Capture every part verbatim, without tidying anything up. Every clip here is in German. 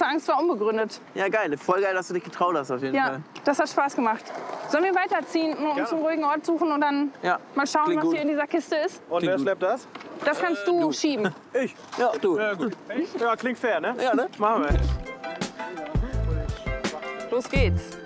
Angst war unbegründet. Ja, geil. Voll geil, dass du dich getraut hast auf jeden Ja, Fall. das hat Spaß gemacht. Sollen wir weiterziehen und uns einen ruhigen Ort suchen und dann Ja, mal schauen, klingt was gut. hier in dieser Kiste ist? Und Klingt wer gut. schleppt das? Das kannst du, schieben. Ich. Ja, du. Ja, gut. Ja, klingt fair, ne? Ja, ne? Machen wir. Los geht's.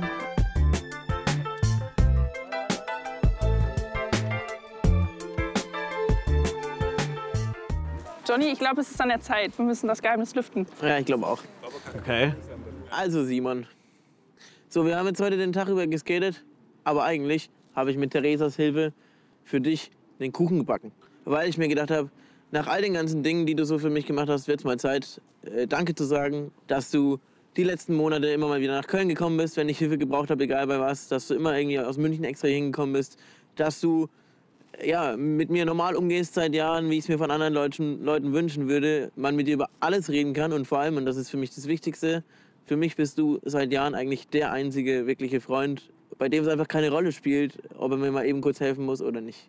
Johnny, ich glaube, es ist an der Zeit. Wir müssen das Geheimnis lüften. Ja, ich glaube auch. Okay. Also, Simon. So, wir haben jetzt heute den Tag über geskatet. Aber eigentlich habe ich mit Theresas Hilfe für dich den Kuchen gebacken. Weil ich mir gedacht habe, nach all den ganzen Dingen, die du so für mich gemacht hast, wird es mal Zeit, äh, Danke zu sagen, dass du die letzten Monate immer mal wieder nach Köln gekommen bist, wenn ich Hilfe gebraucht habe, egal bei was. Dass du immer irgendwie aus München extra hier hingekommen bist. Dass du ja, mit mir normal umgehst seit Jahren, wie ich es mir von anderen Leuten, Leuten wünschen würde. Man mit dir über alles reden kann und vor allem, und das ist für mich das Wichtigste, für mich bist du seit Jahren eigentlich der einzige wirkliche Freund, bei dem es einfach keine Rolle spielt, ob er mir mal eben kurz helfen muss oder nicht.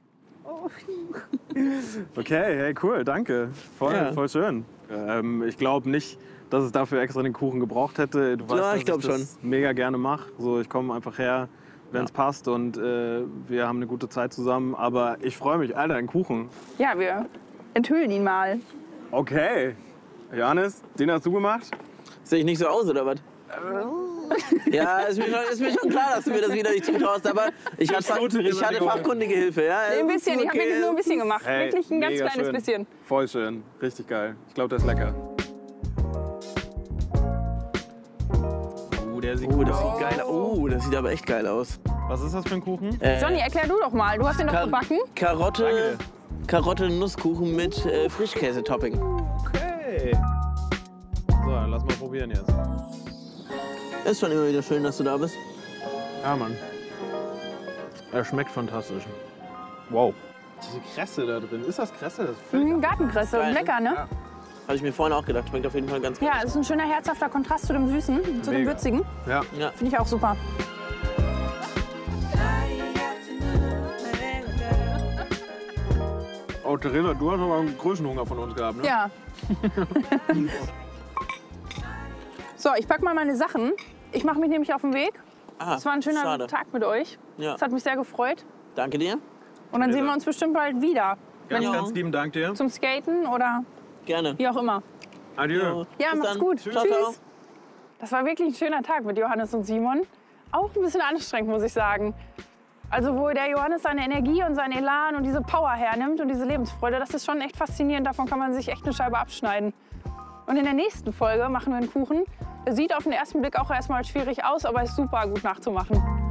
Okay, hey, cool, danke. Voll, Ja. voll schön. Ähm, ich glaube nicht, dass es dafür extra den Kuchen gebraucht hätte. Du weißt, Ja, dass ich glaub das mega gerne mache. So, ich komme einfach her, wenn es Ja. passt und äh, wir haben eine gute Zeit zusammen. Aber ich freue mich, Alter, ein Kuchen. Ja, wir enthüllen ihn mal. Okay. Johannes, den hast du gemacht? Sehe ich nicht so aus, oder was? Ja, ist mir, schon, ist mir schon klar, dass du mir das wieder nicht zutraust, aber ich, hatte, so, Theresa, ich hatte die Gurke. fachkundige Hilfe. Ja? Ein bisschen, ich habe wirklich nur ein bisschen gemacht. Hey, wirklich ein ganz mega kleines schön. bisschen. Voll schön, richtig geil. Ich glaube, der ist lecker. Oh, der sieht Oh, gut das aus. sieht geil aus. Oh, das sieht aber echt geil aus. Was ist das für ein Kuchen? Äh, Johnny, erklär du doch mal. Du hast den doch Kar gebacken. Karotte, Karotte Nusskuchen mit äh, Frischkäse-Topping. Okay. So, dann lass mal probieren jetzt. Ist schon immer wieder schön, dass du da bist. Ja, Mann. Er schmeckt fantastisch. Wow. Diese Kresse da drin. Ist das Kresse? Das ist völlig Mhm, Gartenkresse. Geil, ne? Lecker, ne? Ja. Habe ich mir vorhin auch gedacht. Schmeckt auf jeden Fall ganz gut. Ja, es ist ein schöner, herzhafter Kontrast zu dem Süßen, zu dem Mega. Würzigen. Ja. Ja. Finde ich auch super. Oh, Theresa, du hast aber einen Größenhunger von uns gehabt, ne? Ja. So, ich pack mal meine Sachen. Ich mache mich nämlich auf den Weg. Ah, Es war ein schöner schade. Tag mit euch. Ja. Es hat mich sehr gefreut. Danke dir. Und dann sehen wir uns bestimmt bald wieder. Ganz, Ja. ganz lieben Dank dir. Zum Skaten oder Gerne. wie auch immer. Adieu. Ja, Bis macht's dann. gut. Ciao, Tschüss. ciao. Das war wirklich ein schöner Tag mit Johannes und Simon. Auch ein bisschen anstrengend, muss ich sagen. Also wo der Johannes seine Energie und seinen Elan und diese Power hernimmt und diese Lebensfreude, das ist schon echt faszinierend. Davon kann man sich echt eine Scheibe abschneiden. Und in der nächsten Folge machen wir einen Kuchen. Der sieht auf den ersten Blick auch erstmal schwierig aus, aber ist super gut nachzumachen.